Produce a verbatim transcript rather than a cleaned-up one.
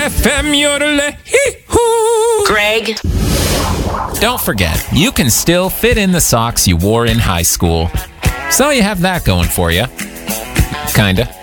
F M Yodel. Hee-hoo. Greg. Don't forget, you can still fit in the socks you wore in high school. So you have that going for you. Kinda.